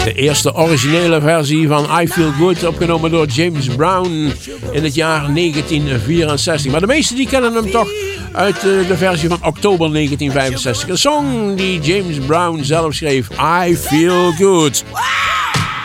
De eerste originele versie van I Feel Good, opgenomen door James Brown in het jaar 1964. Maar de meesten die kennen hem toch uit de versie van oktober 1965. Een song die James Brown zelf schreef, I Feel Good.